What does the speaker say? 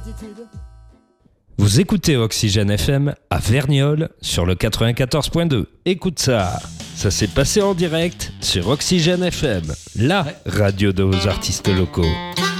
Vous écoutez Oxygène FM à Verniolle sur le 94.2. Écoute ça, ça s'est passé en direct sur Oxygène FM, la radio de vos artistes locaux.